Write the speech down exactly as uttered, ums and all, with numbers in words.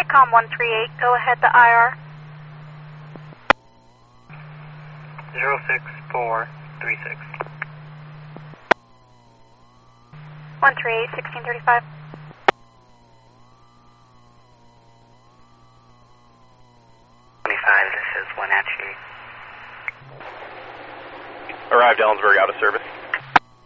K-Com one three eight, go ahead to I R. zero six four three six. one three eight, sixteen thirty-five. twenty-five, this is Wenatchee. Arrived Ellensburg, out of service.